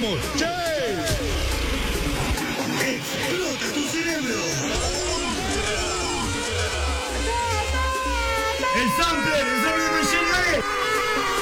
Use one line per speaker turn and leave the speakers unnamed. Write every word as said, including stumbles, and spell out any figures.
vamos. ¡Che!
¡Explota tu cerebro!
El sampler, el sampler de Machine Gun.